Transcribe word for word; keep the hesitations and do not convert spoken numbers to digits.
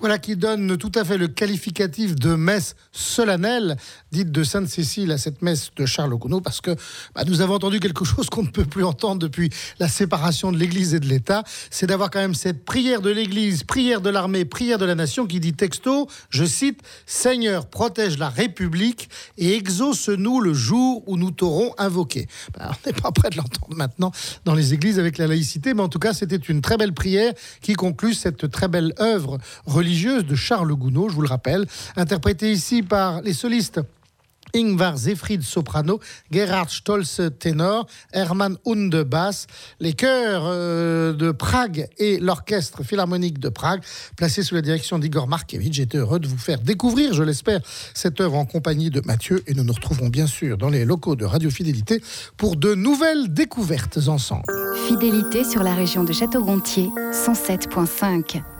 Voilà qui donne tout à fait le qualificatif de messe solennelle, dite de Sainte-Cécile à cette messe de Charles Gounod, parce que bah, nous avons entendu quelque chose qu'on ne peut plus entendre depuis la séparation de l'Église et de l'État, c'est d'avoir quand même cette prière de l'Église, prière de l'armée, prière de la nation qui dit texto, je cite, « Seigneur, protège la République et exauce-nous le jour où nous t'aurons invoqué ». Bah, on n'est pas prêt de l'entendre maintenant dans les églises avec la laïcité, mais en tout cas, c'était une très belle prière qui conclut cette très belle œuvre religieuse de Charles Gounod, je vous le rappelle, interprétée ici par les solistes Ingvar Seyfried soprano, Gerhard Stolze ténor, Hermann Hunde basse, les chœurs euh, de Prague et l'orchestre philharmonique de Prague, placés sous la direction d'Igor Markevitch. J'étais heureux de vous faire découvrir, je l'espère, cette œuvre en compagnie de Mathieu, et nous nous retrouvons bien sûr dans les locaux de Radio Fidélité pour de nouvelles découvertes ensemble. Fidélité sur la région de Château-Gontier, cent sept virgule cinq.